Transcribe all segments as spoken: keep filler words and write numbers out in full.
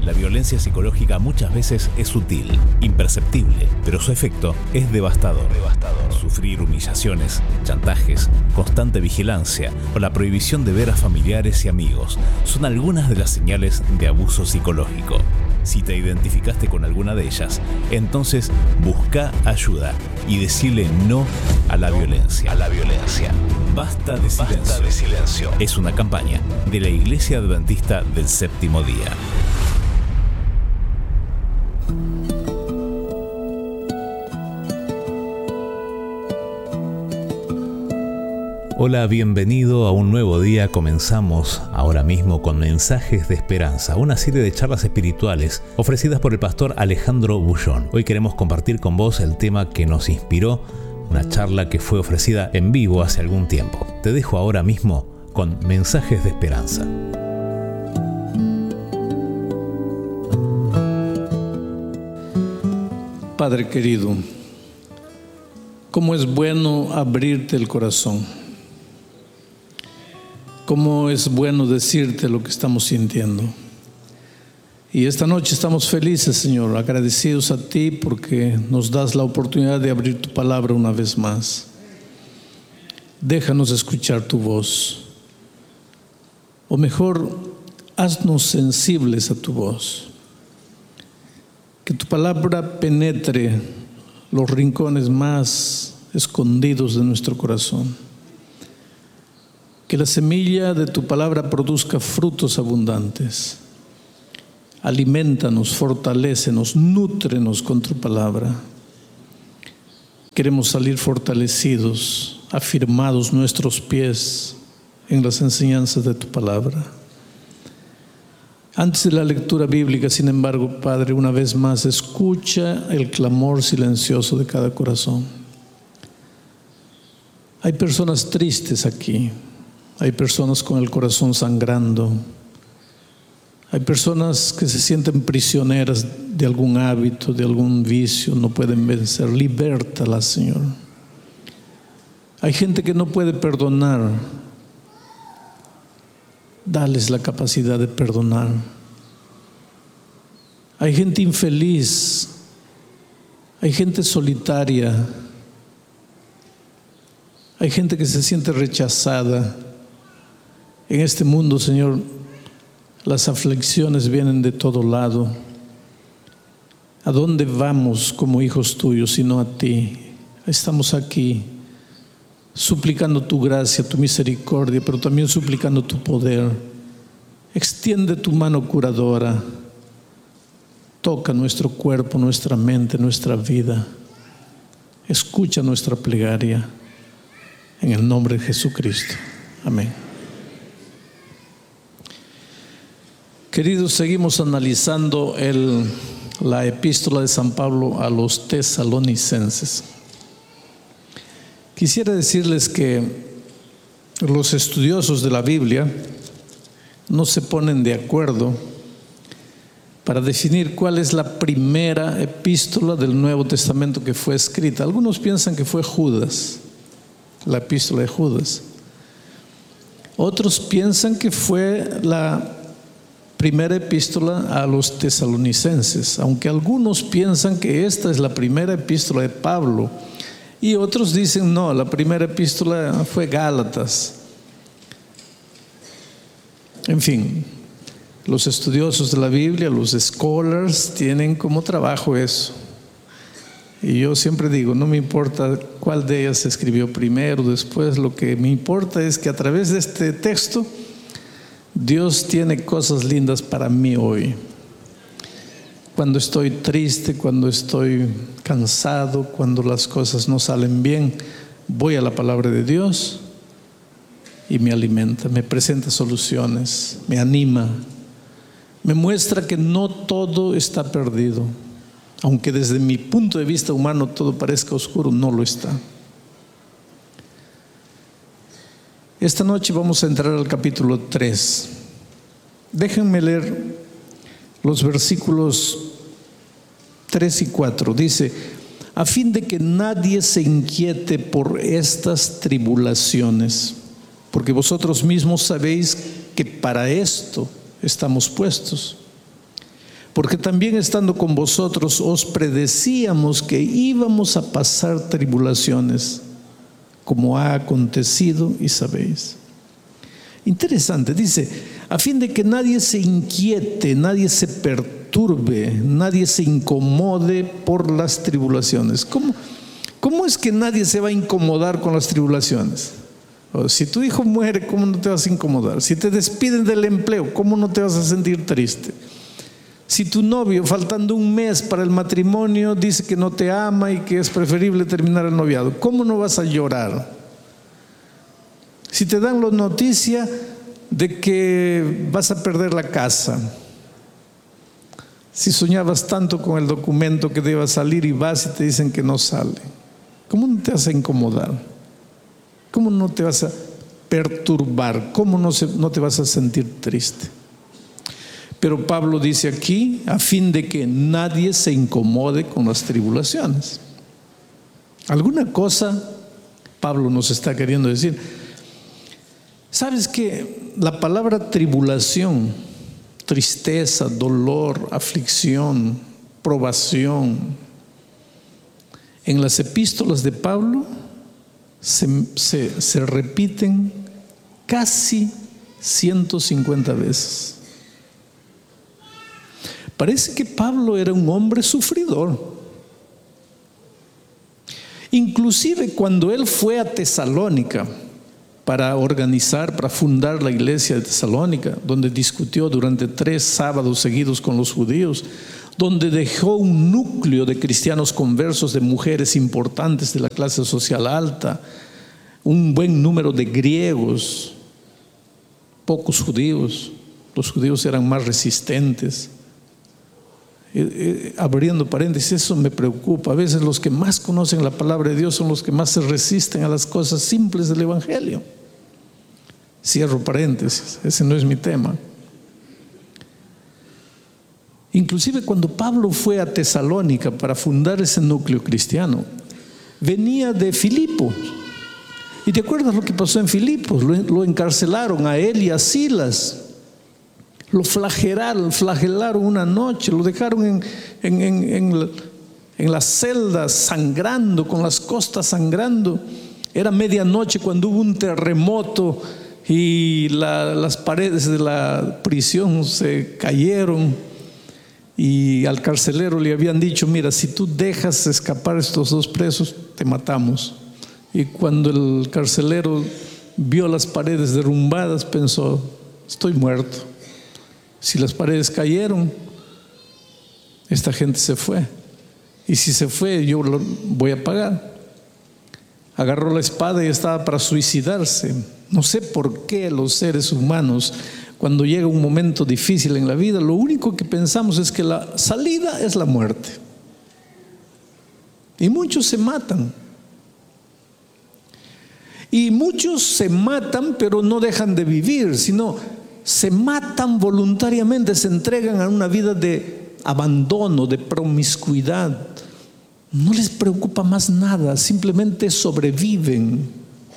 La violencia psicológica muchas veces es sutil, imperceptible, pero su efecto es devastador. devastador. Sufrir humillaciones, chantajes, constante vigilancia o la prohibición de ver a familiares y amigos son algunas de las señales de abuso psicológico. Si te identificaste con alguna de ellas, entonces busca ayuda y decile no a la violencia. A la violencia. Basta de silencio. Basta de silencio. Es una campaña de la Iglesia Adventista del Séptimo Día. Hola, bienvenido a un nuevo día. Comenzamos ahora mismo con Mensajes de Esperanza, una serie de charlas espirituales ofrecidas por el pastor Alejandro Bullón. Hoy queremos compartir con vos el tema que nos inspiró, una charla que fue ofrecida en vivo hace algún tiempo. Te dejo ahora mismo con Mensajes de Esperanza. Padre querido, cómo es bueno abrirte el corazón. Cómo es bueno decirte lo que estamos sintiendo. Y esta noche estamos felices, Señor, agradecidos a ti porque nos das la oportunidad de abrir tu palabra una vez más. Déjanos escuchar tu voz. O mejor, haznos sensibles a tu voz. Que tu palabra penetre los rincones más escondidos de nuestro corazón. Que la semilla de tu palabra produzca frutos abundantes. Aliméntanos, fortalécenos, nútrenos con tu palabra. Queremos salir fortalecidos, afirmados nuestros pies en las enseñanzas de tu palabra. Antes de la lectura bíblica, sin embargo, Padre, una vez más, escucha el clamor silencioso de cada corazón. Hay personas tristes aquí. Hay personas con el corazón sangrando. Hay personas que se sienten prisioneras de algún hábito, de algún vicio, no pueden vencer. Libértalas, Señor. Hay gente que no puede perdonar. Dales la capacidad de perdonar. Hay gente infeliz. Hay gente solitaria. Hay gente que se siente rechazada. En este mundo, Señor, las aflicciones vienen de todo lado. ¿A dónde vamos como hijos tuyos sino a ti? Estamos aquí suplicando tu gracia, tu misericordia, pero también suplicando tu poder. Extiende tu mano curadora. Toca nuestro cuerpo, nuestra mente, nuestra vida. Escucha nuestra plegaria. En el nombre de Jesucristo. Amén. Queridos, seguimos analizando el, la epístola de San Pablo a los tesalonicenses. Quisiera decirles que los estudiosos de la Biblia no se ponen de acuerdo para definir cuál es la primera epístola del Nuevo Testamento que fue escrita. Algunos piensan que fue Judas, la epístola de Judas. Otros piensan que fue la primera epístola a los tesalonicenses, aunque algunos piensan que esta es la primera epístola de Pablo y otros dicen no, la primera epístola fue Gálatas. En fin, los estudiosos de la Biblia, los scholars, tienen como trabajo eso. Y yo siempre digo, no me importa cuál de ellas se escribió primero o después, lo que me importa es que a través de este texto Dios tiene cosas lindas para mí hoy. Cuando estoy triste, cuando estoy cansado, cuando las cosas no salen bien, voy a la palabra de Dios y me alimenta, me presenta soluciones, me anima, me muestra que no todo está perdido. Aunque desde mi punto de vista humano todo parezca oscuro, no lo está. Esta noche vamos a entrar al capítulo tres. Déjenme leer los versículos tres y cuatro. Dice: a fin de que nadie se inquiete por estas tribulaciones, porque vosotros mismos sabéis que para esto estamos puestos. porque también estando con vosotros os predecíamos que íbamos a pasar tribulaciones, como ha acontecido y sabéis. Interesante, dice, a fin de que nadie se inquiete, nadie se perturbe, nadie se incomode por las tribulaciones. ¿Cómo, cómo es que nadie se va a incomodar con las tribulaciones? O si tu hijo muere, ¿cómo no te vas a incomodar? Si te despiden del empleo, ¿cómo no te vas a sentir triste? Si tu novio, faltando un mes para el matrimonio, dice que no te ama y que es preferible terminar el noviado, ¿cómo no vas a llorar? Si te dan la noticia de que vas a perder la casa, si soñabas tanto con el documento que deba salir y vas y te dicen que no sale, ¿cómo no te vas a incomodar? ¿Cómo no te vas a perturbar? ¿Cómo no, se, no te vas a sentir triste? Pero Pablo dice aquí, a fin de que nadie se incomode con las tribulaciones. ¿Alguna cosa Pablo nos está queriendo decir? ¿Sabes que la palabra tribulación, tristeza, dolor, aflicción, probación, en las epístolas de Pablo se, se, se repiten casi ciento cincuenta veces? Parece que Pablo era un hombre sufridor. Inclusive cuando él fue a Tesalónica para organizar, para fundar la iglesia de Tesalónica, donde discutió durante tres sábados seguidos con los judíos, donde dejó un núcleo de cristianos conversos, de mujeres importantes de la clase social alta, un buen número de griegos, pocos judíos. Los judíos eran más resistentes. Eh, eh, abriendo paréntesis, eso me preocupa. A veces los que más conocen la palabra de Dios son los que más se resisten a las cosas simples del evangelio. Cierro paréntesis, ese no es mi tema. Inclusive cuando Pablo fue a Tesalónica para fundar ese núcleo cristiano, venía de Filipos. ¿Y te acuerdas lo que pasó en Filipos? Lo, lo encarcelaron a él y a Silas. Lo flagelaron, flagelaron una noche, lo dejaron en, en, en, en, la, en la celda sangrando, con las costas sangrando. Era medianoche cuando hubo un terremoto y la, las paredes de la prisión se cayeron, y al carcelero le habían dicho: mira, si tú dejas escapar estos dos presos, te matamos. Y cuando el carcelero vio las paredes derrumbadas, pensó: estoy muerto. Si las paredes cayeron, esta gente se fue. Y si se fue, yo lo voy a pagar. Agarró la espada y estaba para suicidarse. No sé por qué los seres humanos, cuando llega un momento difícil en la vida, lo único que pensamos es que la salida es la muerte. Y muchos se matan. Y muchos se matan, pero no dejan de vivir, sino se matan voluntariamente, se entregan a una vida de abandono, de promiscuidad. No les preocupa más nada, simplemente sobreviven.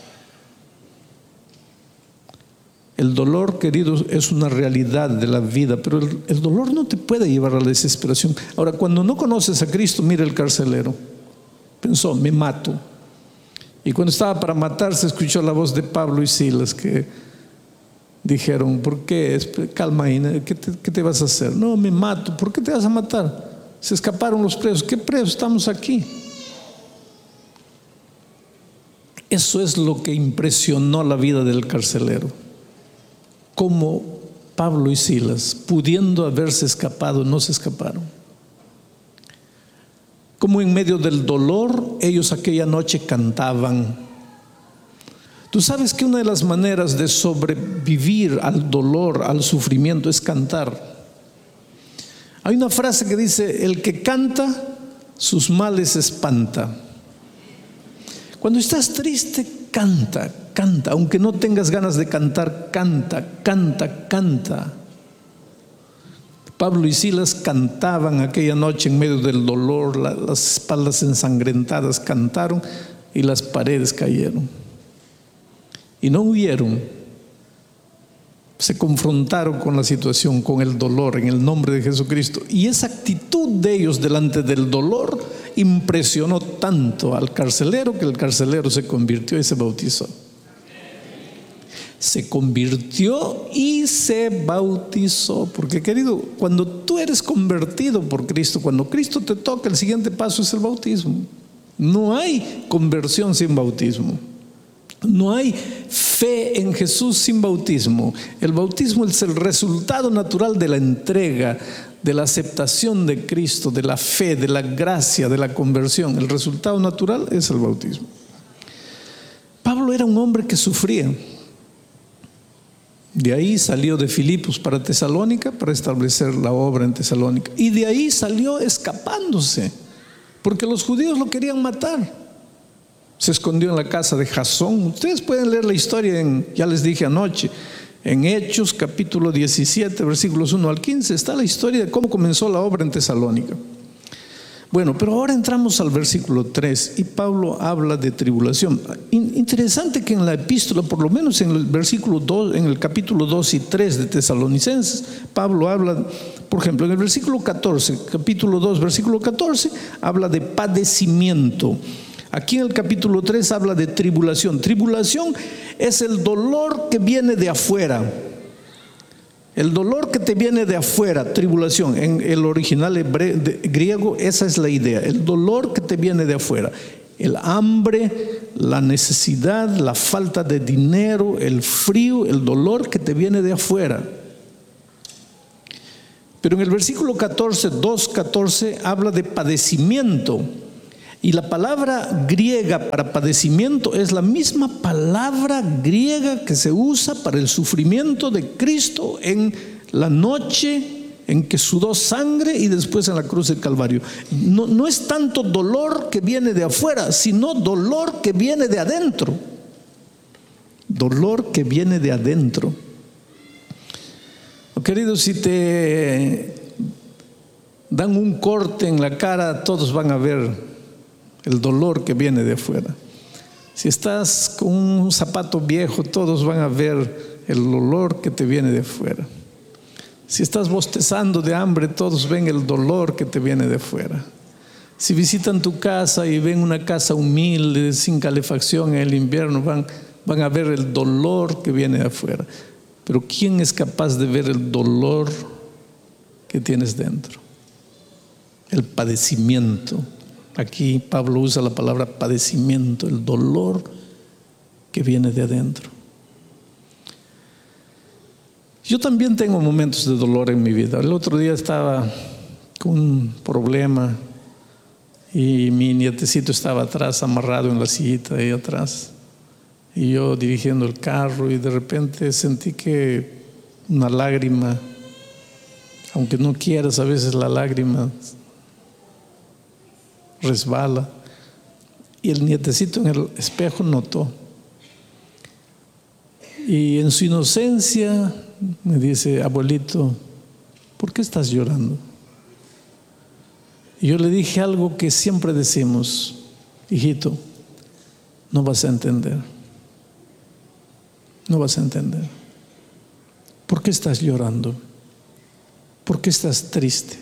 El dolor, queridos, es una realidad de la vida, pero el, el dolor no te puede llevar a la desesperación. Ahora, cuando no conoces a Cristo, mira el carcelero. Pensó: me mato. Y cuando estaba para matarse, escuchó la voz de Pablo y Silas, que dijeron: ¿por qué? Calma ahí, ¿qué te, qué te vas a hacer? No, me mato. ¿Por qué te vas a matar? Se escaparon los presos. ¿Qué presos? Estamos aquí. Eso es lo que impresionó la vida del carcelero. Cómo Pablo y Silas, pudiendo haberse escapado, no se escaparon. Como en medio del dolor, ellos aquella noche cantaban. Tú sabes que una de las maneras de sobrevivir al dolor, al sufrimiento, es cantar. Hay una frase que dice: el que canta, sus males espanta. Cuando estás triste, canta, canta. Aunque no tengas ganas de cantar, canta, canta, canta. Pablo y Silas cantaban aquella noche en medio del dolor, la, las espaldas ensangrentadas, cantaron y las paredes cayeron. Y no huyeron. se confrontaron con la situación, con el dolor en el nombre de Jesucristo. Y esa actitud de ellos delante del dolor impresionó tanto al carcelero que el carcelero se convirtió y se bautizó. Se convirtió y se bautizó. Porque, querido, cuando tú eres convertido por Cristo, cuando Cristo te toca, el siguiente paso es el bautismo. No hay conversión sin bautismo. No hay fe en Jesús sin bautismo. El bautismo es el resultado natural de la entrega, de la aceptación de Cristo, de la fe, de la gracia, de la conversión. El resultado natural es el bautismo. Pablo era un hombre que sufría. De ahí salió de Filipos para Tesalónica para establecer la obra en Tesalónica. Y de ahí salió escapándose, porque los judíos lo querían matar. Se escondió en la casa de Jasón. Ustedes pueden leer la historia, en, ya les dije anoche, en Hechos capítulo diecisiete, versículos uno al quince, está la historia de cómo comenzó la obra en Tesalónica. Bueno, pero ahora entramos al versículo tres y Pablo habla de tribulación. Interesante que en la epístola, por lo menos en el versículo dos, en el capítulo dos y tres de Tesalonicenses, Pablo habla, por ejemplo, en el versículo catorce, capítulo dos, versículo catorce, habla de padecimiento. Aquí en el capítulo tres habla de tribulación. Tribulación es el dolor que viene de afuera. El dolor que te viene de afuera, tribulación. En el original hebreo, de, griego, esa es la idea. El dolor que te viene de afuera. El hambre, la necesidad, la falta de dinero, el frío, el dolor que te viene de afuera. Pero en el versículo catorce, dos catorce, habla de padecimiento. Y la palabra griega para padecimiento es la misma palabra griega que se usa para el sufrimiento de Cristo en la noche en que sudó sangre y después en la cruz del Calvario. No, no es tanto dolor que viene de afuera, sino dolor que viene de adentro. Dolor que viene de adentro. Oh, querido, si te dan un corte en la cara, todos van a ver el dolor que viene de afuera. Si estás con un zapato viejo, todos van a ver el dolor que te viene de afuera. Si estás bostezando de hambre, todos ven el dolor que te viene de afuera. Si visitan tu casa y ven una casa humilde, sin calefacción en el invierno, van, van a ver el dolor que viene de afuera. Pero ¿quién es capaz de ver el dolor que tienes dentro? El padecimiento. Aquí Pablo usa la palabra padecimiento, el dolor que viene de adentro. Yo también tengo momentos de dolor en mi vida. El otro día estaba con un problema y mi nietecito estaba atrás, amarrado en la sillita ahí atrás. Y yo dirigiendo el carro y de repente sentí que una lágrima, aunque no quieras, a veces la lágrima resbala, y el nietecito en el espejo notó, y en su inocencia me dice: abuelito, ¿por qué estás llorando? Y yo le dije algo que siempre decimos: hijito, no vas a entender, no vas a entender. ¿Por qué estás llorando? ¿Por qué estás triste?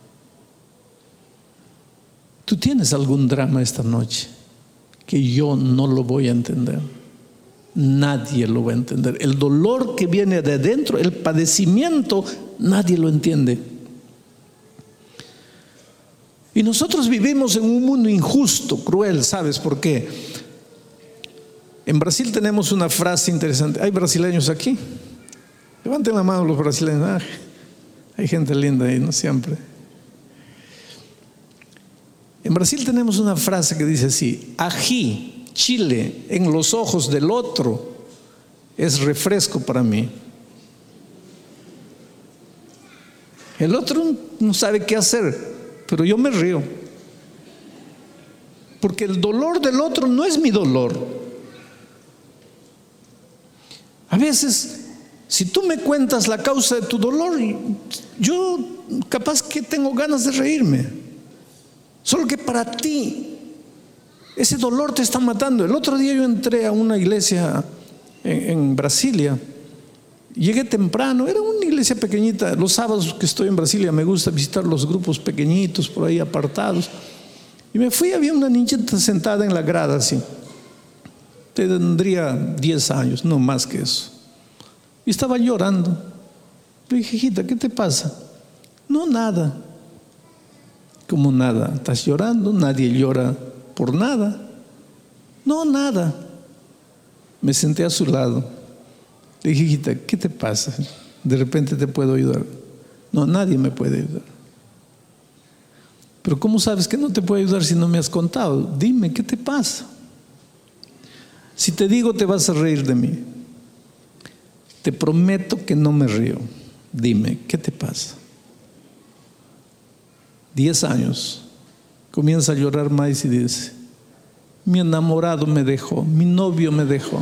Tú tienes algún drama esta noche que yo no lo voy a entender. Nadie lo va a entender. El dolor que viene de adentro, el padecimiento, nadie lo entiende. Y nosotros vivimos en un mundo injusto, cruel. ¿Sabes por qué? En Brasil tenemos una frase interesante. ¿Hay brasileños aquí? Levanten la mano los brasileños. Ah, hay gente linda ahí, no siempre. En Brasil tenemos una frase que dice así: ají, chile en los ojos del otro es refresco para mí. El otro no sabe qué hacer, pero yo me río, porque el dolor del otro no es mi dolor. A veces, si tú me cuentas la causa de tu dolor, yo capaz que tengo ganas de reírme. Solo que para ti ese dolor te está matando. El otro día yo entré a una iglesia en, en Brasilia Llegué temprano, era una iglesia pequeñita. Los sábados que estoy en Brasilia me gusta visitar los grupos pequeñitos, por ahí apartados. Y me fui, había una niñita sentada en la grada así. Tendría diez años, no más que eso. Y estaba llorando. Le dije, hijita, ¿qué te pasa? No, nada. ¿Cómo nada? ¿Estás llorando? Nadie llora por nada. No, nada. Me senté a su lado. Le dije, hijita, ¿qué te pasa? De repente te puedo ayudar. No, nadie me puede ayudar. Pero ¿cómo sabes que no te puedo ayudar si no me has contado? Dime, ¿qué te pasa? Si te digo, te vas a reír de mí. Te prometo que no me río. Dime, ¿qué te pasa? Diez años. Comienza a llorar más y dice, mi enamorado me dejó, mi novio me dejó.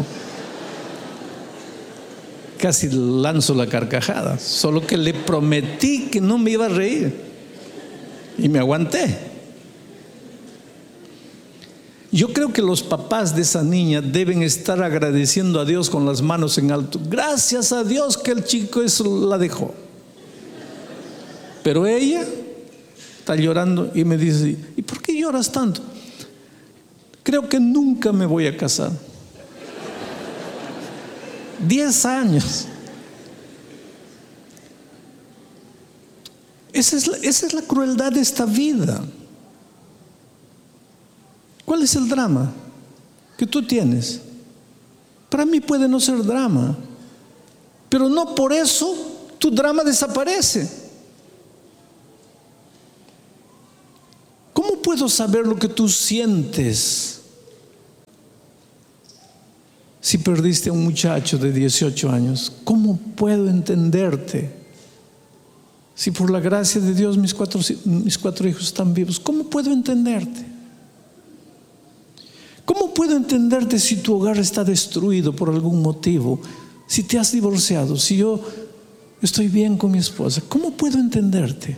Casi lanzo la carcajada, solo que le prometí que no me iba a reír y me aguanté. Yo creo que los papás de esa niña deben estar agradeciendo a Dios con las manos en alto. Gracias a Dios que el chico eso la dejó. Pero ella está llorando y me dice, ¿y por qué lloras tanto? Creo que nunca me voy a casar. Diez años. Esa es, la, esa es la crueldad de esta vida. ¿Cuál es el drama que tú tienes? Para mí puede no ser drama, pero no por eso tu drama desaparece. ¿Cómo puedo saber lo que tú sientes si perdiste a un muchacho de dieciocho años? ¿Cómo puedo entenderte si por la gracia de Dios mis cuatro, mis cuatro hijos están vivos? ¿Cómo puedo entenderte? ¿Cómo puedo entenderte si tu hogar está destruido por algún motivo? Si te has divorciado, si yo estoy bien con mi esposa, ¿cómo puedo entenderte?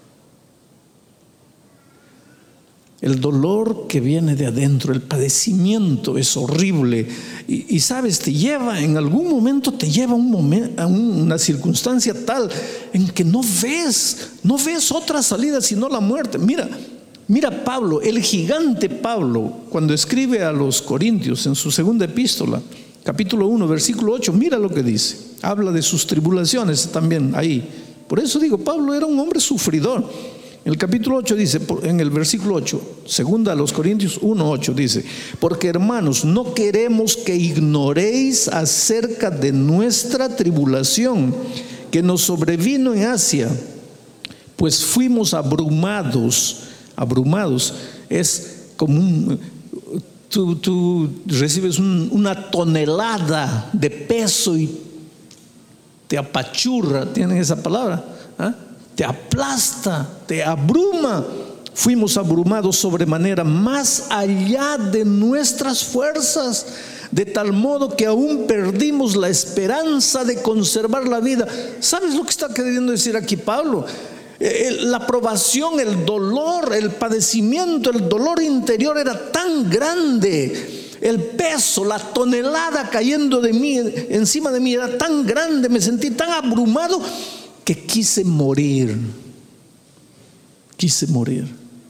El dolor que viene de adentro, el padecimiento es horrible y, y sabes, te lleva, en algún momento te lleva a, un momento, a una circunstancia tal en que no ves, no ves otra salida sino la muerte. Mira, mira Pablo, el gigante Pablo, cuando escribe a los Corintios en su segunda epístola, capítulo uno, versículo ocho, mira lo que dice. Habla de sus tribulaciones también ahí. Por eso digo, Pablo era un hombre sufridor. En el capítulo ocho dice, en el versículo ocho, segunda a los Corintios uno, ocho, dice, porque hermanos, no queremos que ignoréis acerca de nuestra tribulación que nos sobrevino en Asia, pues fuimos abrumados, abrumados, es como un, tú, tú recibes un, una tonelada de peso y te apachurra, ¿tienen esa palabra? ¿Ah? Te aplasta, te abruma. Fuimos abrumados sobremanera, más allá de nuestras fuerzas, de tal modo que aún perdimos la esperanza de conservar la vida. ¿Sabes lo que está queriendo decir aquí Pablo? La provación, el dolor, el padecimiento, el dolor interior era tan grande. El peso, la tonelada cayendo de mí, encima de mí, era tan grande, me sentí tan abrumado que quise morir, quise morir.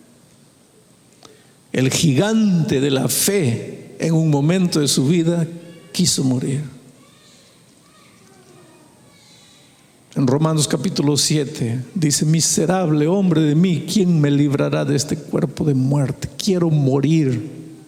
El gigante de la fe en un momento de su vida quiso morir. En Romanos capítulo siete dice, miserable hombre de mí, ¿quién me librará de este cuerpo de muerte? Quiero morir.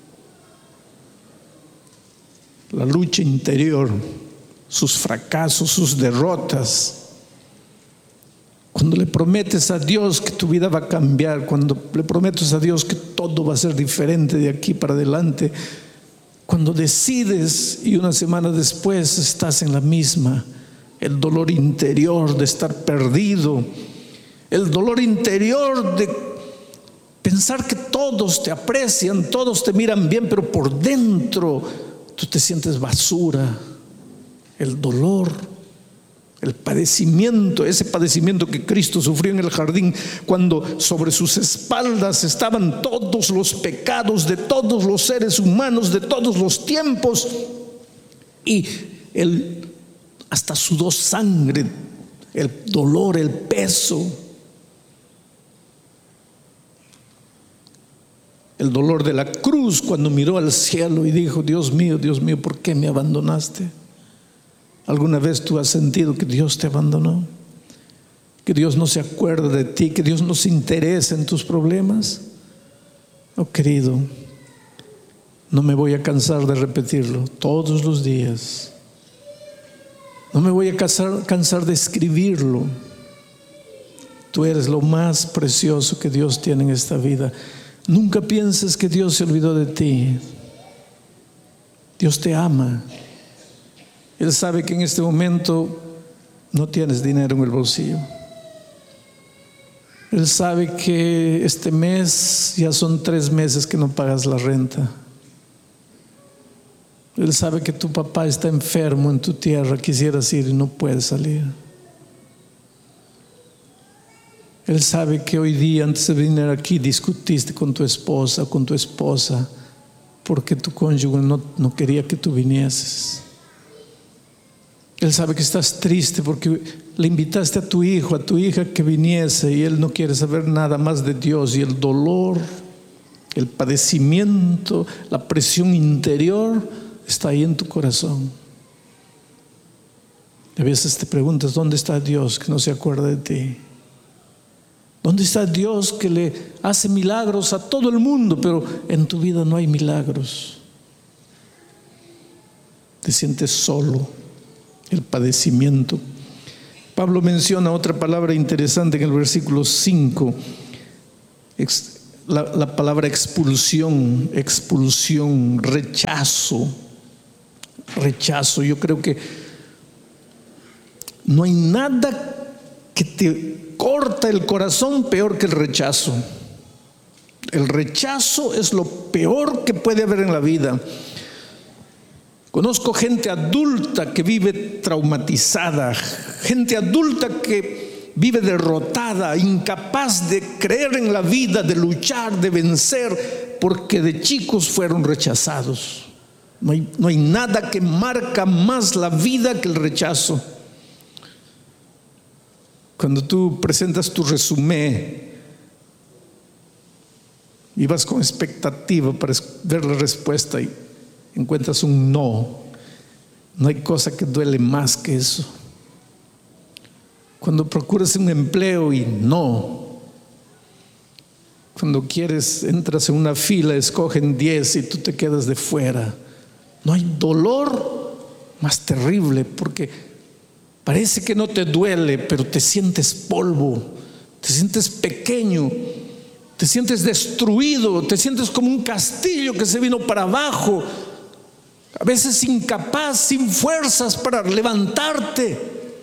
La lucha interior, sus fracasos, sus derrotas. Cuando le prometes a Dios que tu vida va a cambiar, cuando le prometes a Dios que todo va a ser diferente de aquí para adelante, cuando decides y una semana después estás en la misma, el dolor interior de estar perdido, el dolor interior de pensar que todos te aprecian, todos te miran bien, pero por dentro tú te sientes basura, el dolor, el padecimiento, ese padecimiento que Cristo sufrió en el jardín, cuando sobre sus espaldas estaban todos los pecados de todos los seres humanos de todos los tiempos, y el hasta sudó sangre, el dolor, el peso, el dolor de la cruz, cuando miró al cielo y dijo: Dios mío, Dios mío, ¿por qué me abandonaste? ¿Alguna vez tú has sentido que Dios te abandonó? ¿Que Dios no se acuerda de ti? ¿Que Dios no se interesa en tus problemas? Oh, querido, no me voy a cansar de repetirlo todos los días. No me voy a cansar, cansar de escribirlo. Tú eres lo más precioso que Dios tiene en esta vida. Nunca pienses que Dios se olvidó de ti. Dios te ama. Él sabe que en este momento no tienes dinero en el bolsillo. Él sabe que este mes ya son tres meses que no pagas la renta. Él sabe que tu papá está enfermo en tu tierra, quisieras ir y no puedes salir. Él sabe que hoy día, antes de venir aquí, discutiste con tu esposa, con tu esposa, porque tu cónyuge no, no quería que tú vinieses. Él sabe que estás triste porque le invitaste a tu hijo, a tu hija que viniese, y él no quiere saber nada más de Dios. Y el dolor, el padecimiento, la presión interior está ahí en tu corazón. A veces te preguntas: ¿dónde está Dios que no se acuerda de ti? ¿Dónde está Dios que le hace milagros a todo el mundo, pero en tu vida no hay milagros? Te sientes solo, el padecimiento. Pablo menciona otra palabra interesante en el versículo cinco, la, la palabra expulsión, expulsión, rechazo, rechazo. Yo creo que no hay nada que te corta el corazón peor que el rechazo. El rechazo es lo peor que puede haber en la vida. Conozco gente adulta que vive traumatizada, gente adulta que vive derrotada, incapaz de creer en la vida, de luchar, de vencer, porque de chicos fueron rechazados. No hay, no hay nada que marca más la vida que el rechazo. Cuando tú presentas tu resumen y vas con expectativa para ver la respuesta y encuentras un no, no hay cosa que duele más que eso. Cuando procuras un empleo y no, cuando quieres, entras en una fila, escogen diez y tú te quedas de fuera, no hay dolor más terrible, porque parece que no te duele, pero te sientes polvo, te sientes pequeño, te sientes destruido, te sientes como un castillo que se vino para abajo, a veces incapaz, sin fuerzas para levantarte.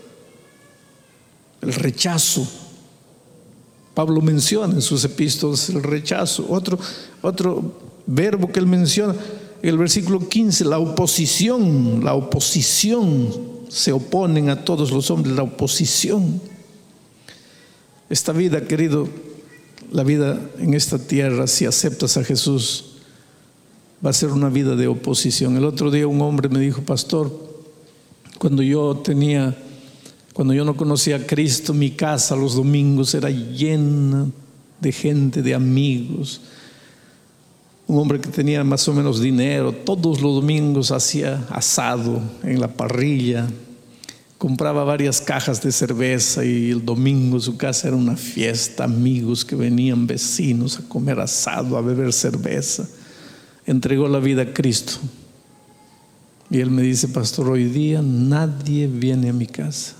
El rechazo. Pablo menciona en sus epístolas el rechazo. Otro, otro verbo que él menciona en el versículo quince, la oposición, la oposición. Se oponen a todos los hombres, la oposición. Esta vida, querido, la vida en esta tierra, si aceptas a Jesús, va a ser una vida de oposición. El otro día un hombre me dijo: pastor, cuando yo tenía, cuando yo no conocía a Cristo, mi casa los domingos era llena de gente, de amigos. Un hombre que tenía más o menos dinero, todos los domingos hacía asado en la parrilla, compraba varias cajas de cerveza y el domingo su casa era una fiesta, amigos que venían, vecinos, a comer asado, a beber cerveza. Entregó la vida a Cristo. Y él me dice: pastor, hoy día nadie viene a mi casa.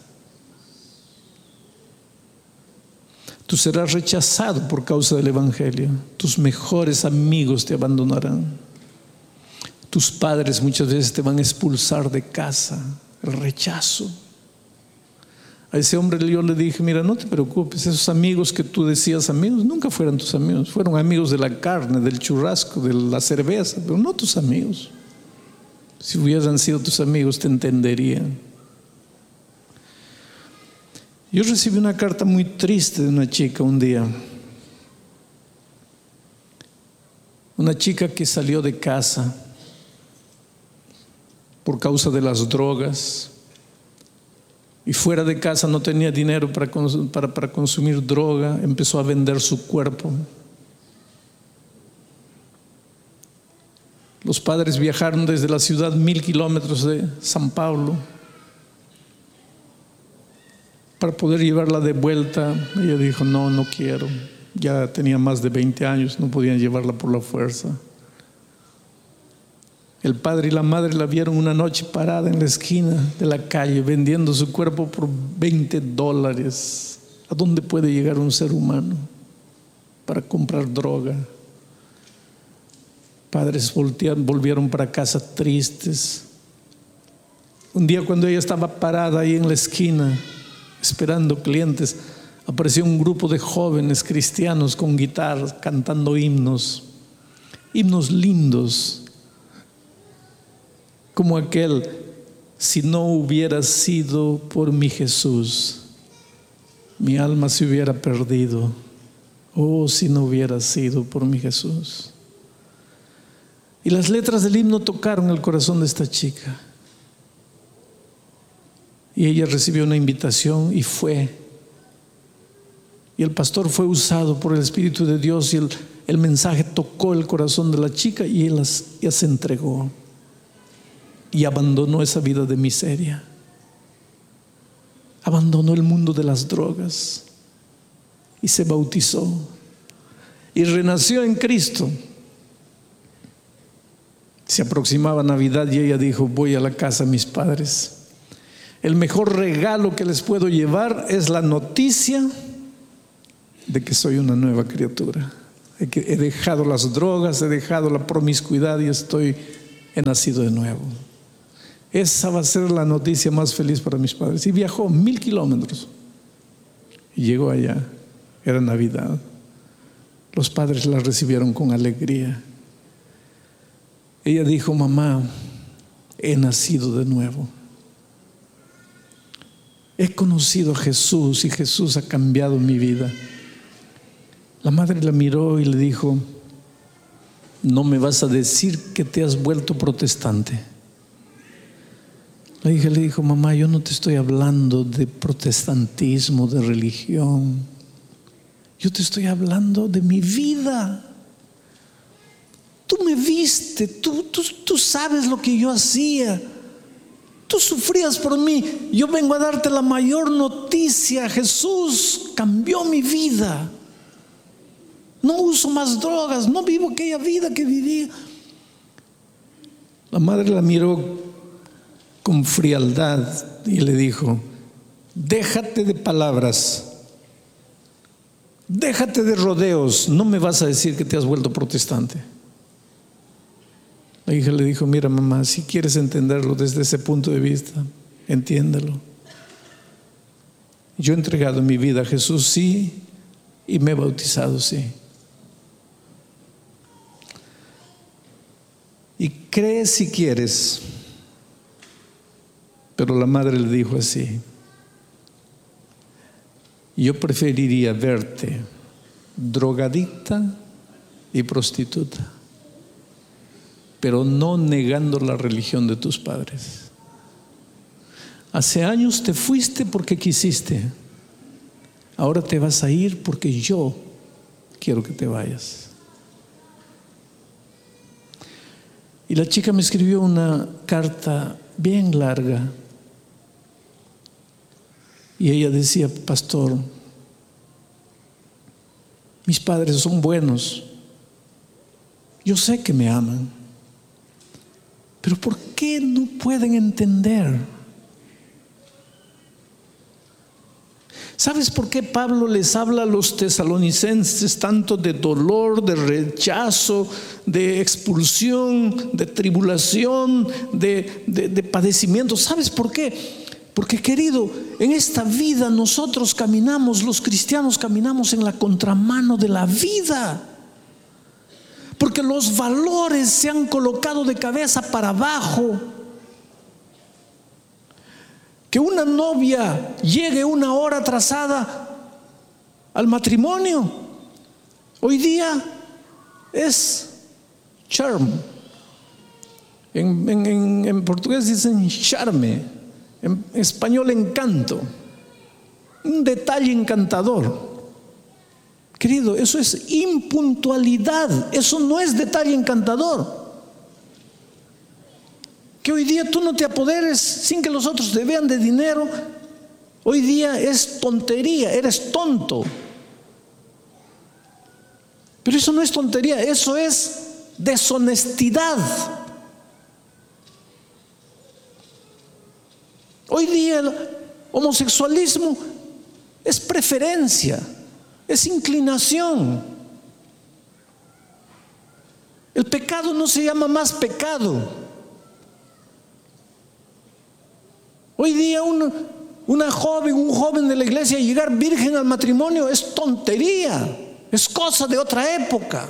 Tú serás rechazado por causa del evangelio. Tus mejores amigos te abandonarán. Tus padres muchas veces te van a expulsar de casa. El rechazo. A ese hombre yo le dije: mira, no te preocupes, esos amigos que tú decías amigos nunca fueron tus amigos. Fueron amigos de la carne, del churrasco, de la cerveza, pero no tus amigos. Si hubieran sido tus amigos te entenderían. Yo recibí una carta muy triste de una chica un día. Una chica que salió de casa por causa de las drogas, y fuera de casa no tenía dinero para, para, para consumir droga, empezó a vender su cuerpo. Los padres viajaron desde la ciudad mil kilómetros de San Paulo para poder llevarla de vuelta. Ella dijo, no, no quiero. Ya tenía más de veinte años, no podían llevarla por la fuerza. El padre y la madre la vieron una noche parada en la esquina de la calle vendiendo su cuerpo por veinte dólares. ¿A dónde puede llegar un ser humano para comprar droga? Padres voltearon, volvieron para casa tristes. Un día, cuando ella estaba parada ahí en la esquina esperando clientes, apareció un grupo de jóvenes cristianos con guitarras cantando himnos, himnos lindos, como aquel: si no hubiera sido por mi Jesús, mi alma se hubiera perdido. Oh, si no hubiera sido por mi Jesús. Y las letras del himno tocaron el corazón de esta chica. Y ella recibió una invitación y fue. Y el pastor fue usado por el Espíritu de Dios, y el, el mensaje tocó el corazón de la chica, y ella, ella se entregó y abandonó esa vida de miseria. Abandonó el mundo de las drogas y se bautizó y renació en Cristo. Se aproximaba Navidad y ella dijo: voy a la casa de mis padres. El mejor regalo que les puedo llevar es la noticia de que soy una nueva criatura. He dejado las drogas, he dejado la promiscuidad y estoy, he nacido de nuevo. Esa va a ser la noticia más feliz para mis padres. Y viajó mil kilómetros y llegó allá. Era Navidad. Los padres la recibieron con alegría. Ella dijo: mamá, he nacido de nuevo. He conocido a Jesús y Jesús ha cambiado mi vida. La madre la miró y le dijo: no me vas a decir que te has vuelto protestante. La hija le dijo: mamá, yo no te estoy hablando de protestantismo, de religión. Yo te estoy hablando de mi vida. Tú me viste, tú, tú, tú sabes lo que yo hacía. Tú sufrías por mí. Yo vengo a darte la mayor noticia. Jesús cambió mi vida. No uso más drogas, no vivo aquella vida que vivía. La madre la miró con frialdad y le dijo: déjate de palabras, déjate de rodeos, no me vas a decir que te has vuelto protestante. La hija le dijo: mira, mamá, si quieres entenderlo desde ese punto de vista, entiéndelo. Yo he entregado mi vida a Jesús, sí, y me he bautizado, sí. Y cree si quieres. Pero la madre le dijo así: yo preferiría verte drogadicta y prostituta, pero no negando la religión de tus padres. Hace años te fuiste porque quisiste. Ahora te vas a ir porque yo quiero que te vayas. Y la chica me escribió una carta bien larga. Y ella decía: pastor, mis padres son buenos. Yo sé que me aman. Pero ¿por qué no pueden entender? ¿Sabes por qué Pablo les habla a los tesalonicenses tanto de dolor, de rechazo, de expulsión, de tribulación, de, de, de padecimiento? ¿Sabes por qué? Porque, querido, en esta vida nosotros caminamos, los cristianos caminamos en la contramano de la vida. Porque los valores se han colocado de cabeza para abajo. Que una novia llegue una hora atrasada al matrimonio hoy día es charm. En, en, en, en portugués dicen charme. En español, encanto. Un detalle encantador. Querido, eso es impuntualidad. Eso no es detalle encantador. Que hoy día tú no te apoderes sin que los otros te vean de dinero. Hoy día es tontería, eres tonto. Pero eso no es tontería, eso es deshonestidad. Hoy día el homosexualismo es preferencia, es inclinación. El pecado no se llama más pecado. Hoy día una, una joven, un joven de la iglesia llegar virgen al matrimonio es tontería, es cosa de otra época.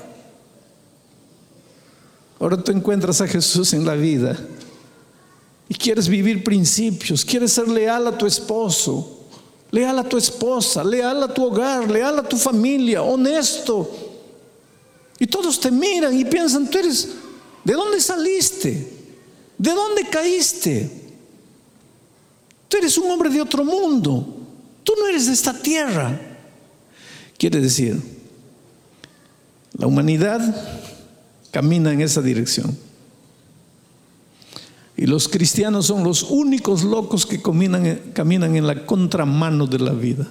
Ahora tú encuentras a Jesús en la vida y quieres vivir principios, quieres ser leal a tu esposo, leal a tu esposa, leal a tu hogar, leal a tu familia, honesto. Y todos te miran y piensan, tú eres, ¿de dónde saliste? ¿De dónde caíste? Tú eres un hombre de otro mundo, tú no eres de esta tierra. Quiere decir, la humanidad camina en esa dirección. Y los cristianos son los únicos locos que caminan, caminan en la contramano de la vida.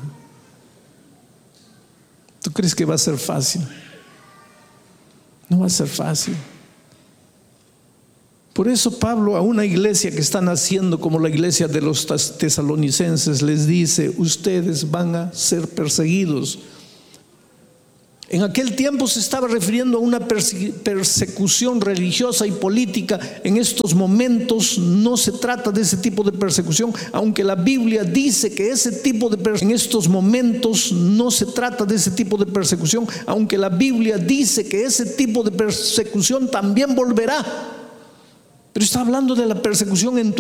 ¿Tú crees que va a ser fácil? No va a ser fácil. Por eso Pablo a una iglesia que está naciendo como la iglesia de los tesalonicenses les dice: ustedes van a ser perseguidos. En aquel tiempo se estaba refiriendo a una persecución religiosa y política. En estos momentos no se trata de ese tipo de persecución, aunque la Biblia dice que ese tipo de persecución, en estos momentos no se trata de ese tipo de persecución, aunque la Biblia dice que ese tipo de persecución también volverá. Pero está hablando de la persecución en tu